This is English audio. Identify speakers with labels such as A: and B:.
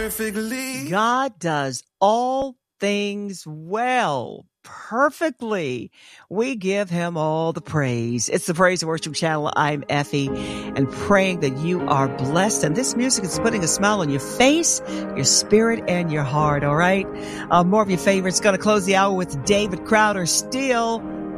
A: perfectly.
B: God does all things well, perfectly. We give him all the praise. It's the Praise and Worship Channel. I'm Effie, and praying that you are blessed. And this music is putting a smile on your face, your spirit, and your heart, all right? More of your favorites. Going to close the hour with David Crowder, Still